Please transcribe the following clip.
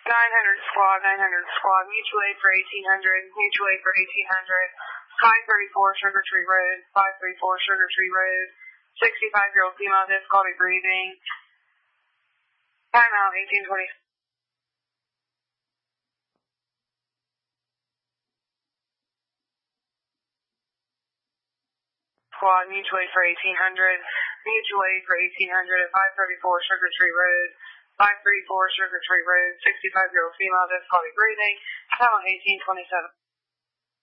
900 squad, mutual aid for 1800, mutual aid for 1800, 534 Sugar Tree Road, 534 Sugar Tree Road, 65-year-old female, difficulty breathing, timeout 1820. Squad, mutual aid for 1800, mutual aid for 1800 at 534 Sugar Tree Road, 534 Sugar Tree Road, 65-year-old female, difficulty breathing, timeout 1827.